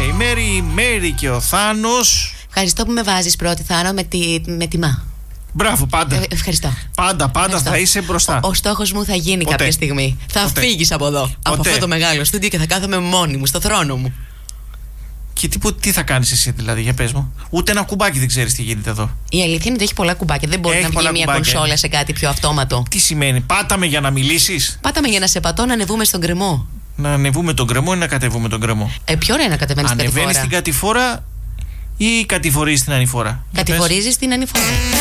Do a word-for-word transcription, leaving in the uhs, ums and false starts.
η Μέρη, η Μέρη και ο Θάνος. Ευχαριστώ που με βάζεις πρώτη, Θάνο, με, τη, με τιμά. Μπράβο, πάντα. Ε, ευχαριστώ. Πάντα, πάντα Ευχαριστώ. Θα είσαι μπροστά. Ο, ο στόχος μου θα γίνει Ποτέ. κάποια στιγμή. Θα φύγεις από εδώ, Ποτέ. από αυτό το μεγάλο στούντιο και θα κάθομαι μόνη μου, στο θρόνο μου. Και τι, τι θα κάνεις εσύ δηλαδή, για πες μου. Ούτε ένα κουμπάκι δεν ξέρεις τι γίνεται εδώ. Η αλήθεια είναι ότι έχει πολλά κουμπάκια. Δεν μπορεί έχει να βγει μια κουμπάκια. κονσόλα σε κάτι πιο αυτόματο. Τι σημαίνει, πάταμε για να μιλήσεις. Πάταμε για να σε πατώ να ανεβούμε στον γκρεμό. Να ανεβούμε τον γκρεμό ή να κατεβούμε τον γκρεμό. Ε, ποιο είναι να κατεβαίνεις στην κατηφόρα. Ανεβαίνεις στην κατηφόρα ή κατηφορίζεις την ανηφόρα. Κατηφορίζεις την ανηφόρα.